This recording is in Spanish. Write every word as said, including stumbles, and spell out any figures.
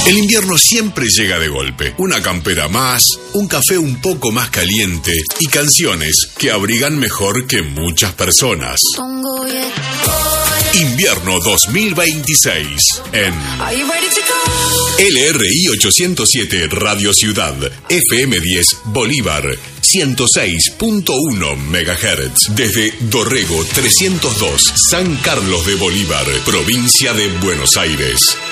El invierno siempre llega de golpe. Una campera más, un café un poco más caliente y canciones que abrigan mejor que muchas personas. Invierno dos mil veintiséis en L R I ochocientos siete Radio Ciudad, F M diez Bolívar, ciento seis punto uno megahertz. Desde Dorrego trescientos dos, San Carlos de Bolívar, provincia de Buenos Aires.